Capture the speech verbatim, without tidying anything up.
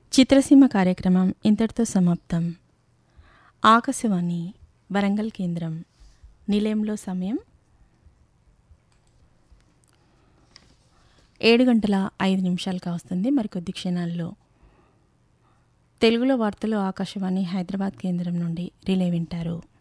చిత్రసీమ కార్యక్రమం ఇంతటితో సమాప్తం. ఆకాశవాణి వరంగల్ కేంద్రం. నిలయంలో సమయం ఏడు గంటల ఐదు నిమిషాలు కావస్తుంది. మరికొద్ది క్షణాల్లో తెలుగులో వార్తలు ఆకాశవాణి హైదరాబాద్ కేంద్రం నుండి రిలే వింటారు.